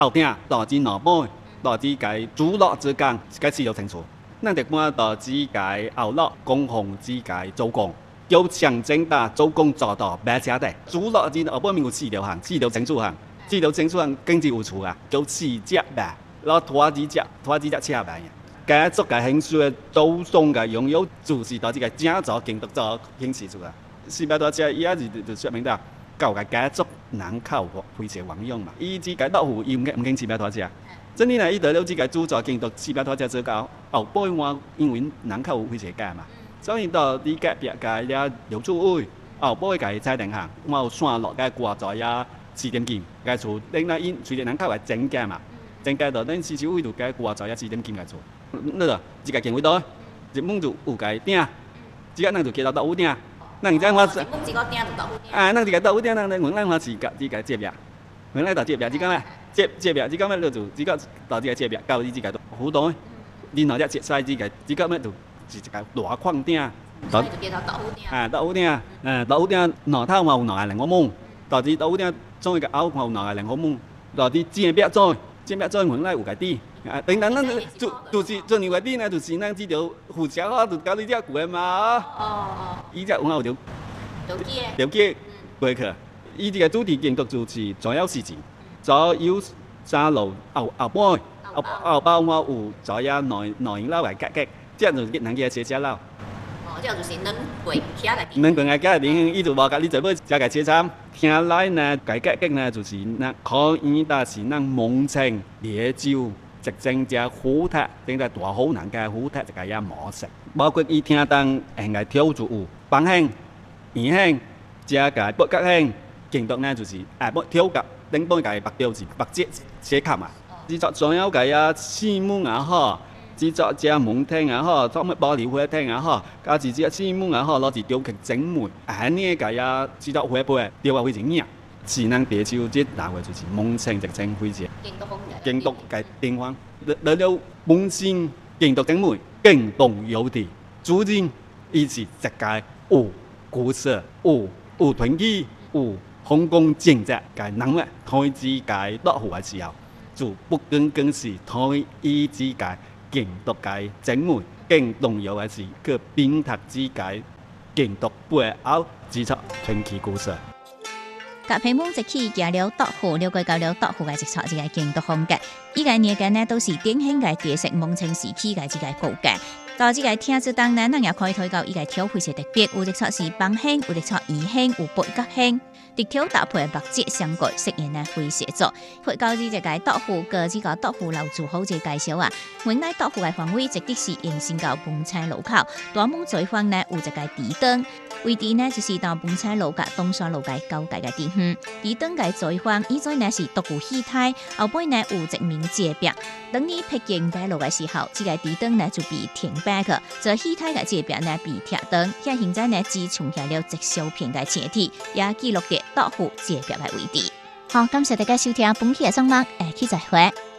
后顶导致脑部导致cái主脑之间cái治疗清楚。咱就看导致cái后脑攻防之cái周公，叫象征的周公做到白车的。主脑之后半面有治疗行，治疗清楚行，治疗清楚行经济有处啊，叫四只吧，然后拖几只车吧。该做嘅兴趣嘅周松嘅拥有，就是导致嘅正做经济做兴趣处啊。400多车伊也是就说明到。搞个家族人口非常旺用嘛，伊只个豆腐伊唔经400多车，真哩呢伊得了只个主做经读400多车做到后背我因为人口非常加嘛，所以到你隔壁个了刘处委后背个彩电行，我有线落个挂在呀4点金，个厝另外因随着人口个增加嘛，增加到咱市区委度个挂在呀4点金个厝，那个一个经费多，一门就有个顶，只个人就接到豆腐顶。咱这话是，啊，咱这个豆腐店，咱原来话是这个接表，原来到接表，这个咩？接表，这个咩就这个到这个接表，到这个好多，然后接晒这个咩就是一个大框顶， 所以就叫做豆腐店。 啊，豆腐店，豆腐店脑头嘛有2个梦，到这豆腐店做一个凹嘛有2个梦，到这接表做原来有个底。啊，等等，咱就是做牛个底呢，就是咱这条护车啊，就搞你只贵嘛。 哦。 伊只有有条条件过去。伊这个主题建筑就是主要事情，左右三路后背我有左右内楼个格，这就是人家车楼。 哦，这就是能过徛来。 能过徛里，伊就无甲你做要加个车站。听来呢，改格呢就是那可以但是咱蒙城烈酒。直正只虎塔，正在大好难嘅虎塔，就个也模式。包括伊听当现个跳就有绑兴、圆兴、加个八角兴，见到呢就是不跳甲，顶半个白雕是白节写卡嘛。制作所有个呀四门也好，制作只门厅也好，做乜玻璃花厅也好，加是只四门也好，攞住雕刻整门，呢个呀制作花杯，雕啊非常硬。是咱地球这大会就是蒙城直情非常。京都嘅地方，得了本身京都整门，京东有地，主人伊是一个有故事、有团结、有风光正直嘅人物，推之嘅落户嘅时候，就不仅仅是推伊之嘅京都嘅整门，更重要嘅是佢编读之嘅京都背后指出传奇故事。 甲皮蒙一起行了岛户，了解到了岛户嘅一撮一个京都风格，伊个年间呢都是典型嘅地色蒙城时期嘅一个构架。到这个听之当呢，咱也可以睇到伊个挑配色特别，有一撮是绑兴，有一撮圆兴，有八角兴。直条搭配白节相隔，实现呢非写作。配到这个岛户个这个岛户楼做好这介绍啊。原来岛户嘅方位直直是延伸到饭菜路口，大门最方呢有一个地灯。位置呢就是到饭菜路甲东山路嘅交界嘅地方。地灯嘅最方，以前呢是独有戏台，后背呢有一面街壁。等你僻经街路嘅时候，这个地灯呢就被停摆去，这戏台嘅街壁呢被贴灯。现现在呢只剩下了一小片嘅斜体，也记录嘅岛户街壁嘅位置。好，感谢大家收听本期嘅上网，下期再会。